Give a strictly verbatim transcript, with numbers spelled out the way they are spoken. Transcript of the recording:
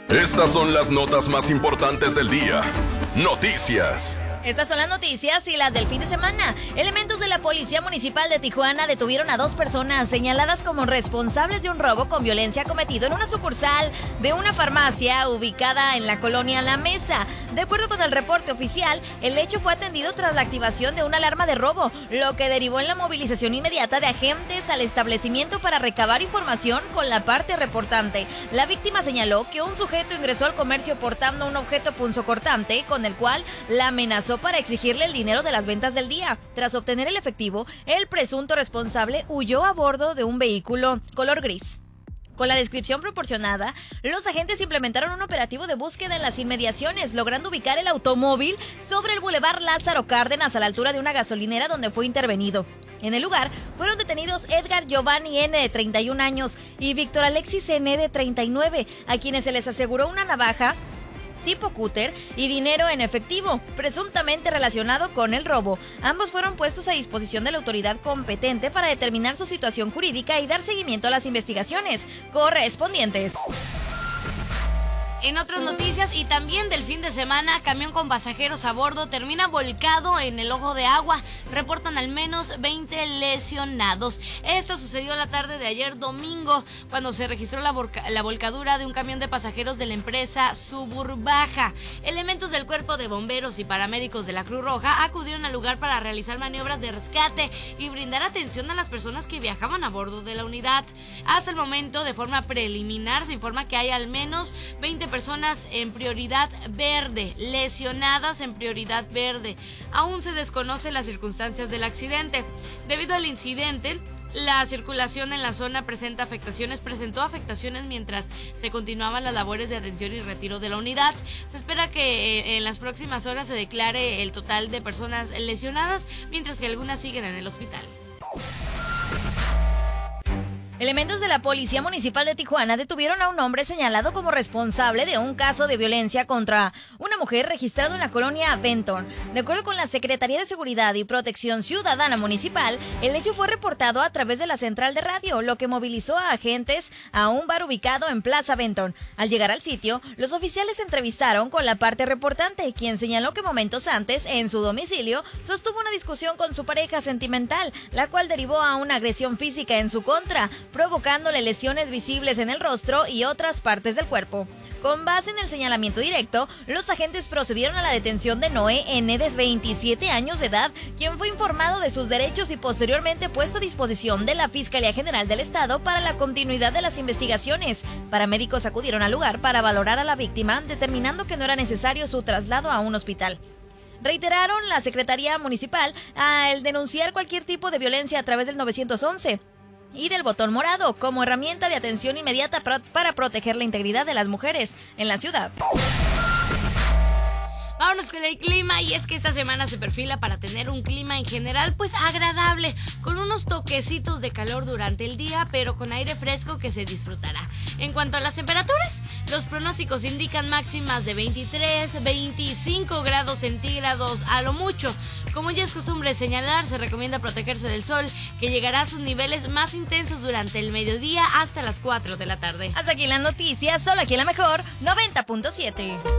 Estas son las notas más importantes del día. Noticias. Estas son las noticias y las del fin de semana. Elementos de la Policía Municipal de Tijuana detuvieron a dos personas señaladas como responsables de un robo con violencia cometido en una sucursal de una farmacia ubicada en la colonia La Mesa. De acuerdo con el reporte oficial, el hecho fue atendido tras la activación de una alarma de robo, lo que derivó en la movilización inmediata de agentes al establecimiento para recabar información con la parte reportante. La víctima señaló que un sujeto ingresó al comercio portando un objeto punzocortante con el cual la amenazó para exigirle el dinero de las ventas del día. Tras obtener el efectivo, el presunto responsable huyó a bordo de un vehículo color gris. Con la descripción proporcionada, los agentes implementaron un operativo de búsqueda en las inmediaciones, logrando ubicar el automóvil sobre el Boulevard Lázaro Cárdenas a la altura de una gasolinera donde fue intervenido. En el lugar fueron detenidos Edgar Giovanni N., de treinta y un años, y Víctor Alexis N., de treinta y nueve, a quienes se les aseguró una navaja tipo cúter y dinero en efectivo, presuntamente relacionado con el robo. Ambos fueron puestos a disposición de la autoridad competente para determinar su situación jurídica y dar seguimiento a las investigaciones correspondientes. En otras noticias y también del fin de semana, camión con pasajeros a bordo termina volcado en el Ojo de Agua. Reportan al menos veinte lesionados. Esto sucedió la tarde de ayer domingo, cuando se registró la, volca- la volcadura de un camión de pasajeros de la empresa Suburbaja. Elementos del Cuerpo de Bomberos y paramédicos de la Cruz Roja acudieron al lugar para realizar maniobras de rescate y brindar atención a las personas que viajaban a bordo de la unidad. Hasta el momento, de forma preliminar, se informa que hay al menos veinte personas en prioridad verde, lesionadas en prioridad verde. Aún se desconocen las circunstancias del accidente. Debido al incidente, la circulación en la zona presenta afectaciones, presentó afectaciones mientras se continuaban las labores de atención y retiro de la unidad. Se espera que eh, en las próximas horas se declare el total de personas lesionadas, mientras que algunas siguen en el hospital. Elementos de la Policía Municipal de Tijuana detuvieron a un hombre señalado como responsable de un caso de violencia contra una mujer registrado en la colonia Benton. De acuerdo con la Secretaría de Seguridad y Protección Ciudadana Municipal, el hecho fue reportado a través de la central de radio, lo que movilizó a agentes a un bar ubicado en Plaza Benton. Al llegar al sitio, los oficiales se entrevistaron con la parte reportante, quien señaló que momentos antes, en su domicilio, sostuvo una discusión con su pareja sentimental, la cual derivó a una agresión física en su contra, provocándole lesiones visibles en el rostro y otras partes del cuerpo. Con base en el señalamiento directo, los agentes procedieron a la detención de Noé N., de veintisiete años de edad, quien fue informado de sus derechos y posteriormente puesto a disposición de la Fiscalía General del Estado para la continuidad de las investigaciones. Paramédicos acudieron al lugar para valorar a la víctima, determinando que no era necesario su traslado a un hospital. Reiteraron la Secretaría Municipal al denunciar cualquier tipo de violencia a través del nueve once y del botón morado como herramienta de atención inmediata para proteger la integridad de las mujeres en la ciudad. Vámonos con el clima, y es que esta semana se perfila para tener un clima en general pues agradable, con unos toquecitos de calor durante el día, pero con aire fresco que se disfrutará. En cuanto a las temperaturas, los pronósticos indican máximas de veintitrés, veinticinco grados centígrados a lo mucho. Como ya es costumbre señalar, se recomienda protegerse del sol, que llegará a sus niveles más intensos durante el mediodía hasta las cuatro de la tarde. Hasta aquí las noticias, solo aquí en la mejor noventa punto siete.